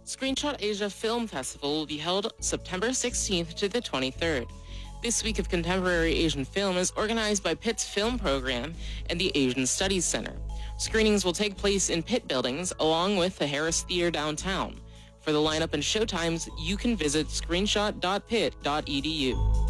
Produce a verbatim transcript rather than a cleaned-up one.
Screenshot Asia Film Festival will be held September sixteenth to the twenty-third. This week of contemporary Asian film is organized by Pitt's film program and the Asian Studies Center. Screenings will take place in Pitt buildings along with the Harris Theater downtown. For the lineup and showtimes, you can visit screenshot dot pitt dot e d u.